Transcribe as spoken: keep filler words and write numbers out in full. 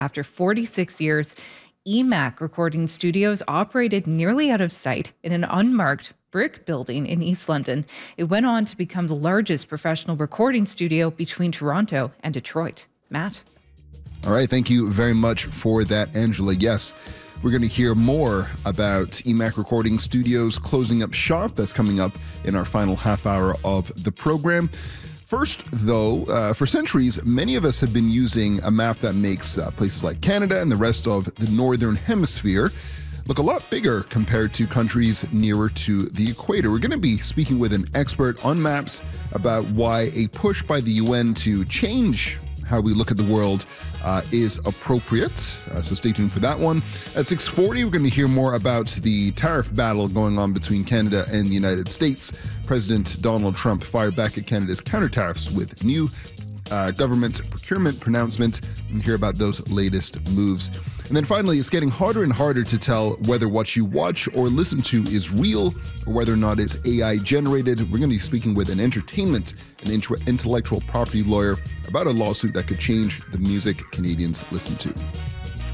After forty-six years, E M A C Recording Studios operated nearly out of sight in an unmarked brick building in East London. It went on to become the largest professional recording studio between Toronto and Detroit. Matt? All right, thank you very much for that, Angela. Yes, we're going to hear more about E M A C Recording Studios closing up shop. That's coming up in our final half hour of the program. First, though, uh, for centuries, many of us have been using a map that makes uh, places like Canada and the rest of the Northern Hemisphere look a lot bigger compared to countries nearer to the equator. We're going to be speaking with an expert on maps about why a push by the U N to change how we look at the world uh, is appropriate. Uh, so stay tuned for that one. At six forty, we're going to hear more about the tariff battle going on between Canada and the United States. President Donald Trump fired back at Canada's counter tariffs with new uh, government procurement pronouncement, and hear about those latest moves. And then finally, it's getting harder and harder to tell whether what you watch or listen to is real or whether or not it's A I generated. We're going to be speaking with an entertainment and intellectual property lawyer about a lawsuit that could change the music Canadians listen to.